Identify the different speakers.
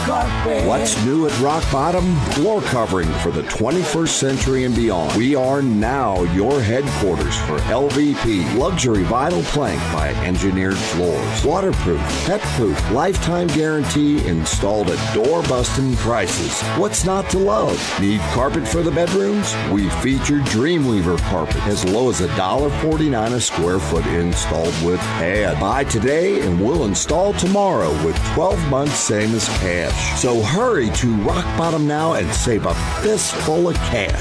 Speaker 1: Carpet.
Speaker 2: What's new at Rock Bottom? Floor covering for the 21st century and beyond. We are now your headquarters for LVP, luxury vinyl plank by Engineered Floors. Waterproof, pet-proof, lifetime guarantee installed at door-busting prices. What's not to love? Need carpet for the bedrooms? We feature Dreamweaver carpet as low as $1.49 a square foot installed with pad. Buy today and we'll install tomorrow with 12 months same as cash. So hurry to Rock Bottom now and save a fistful of cash.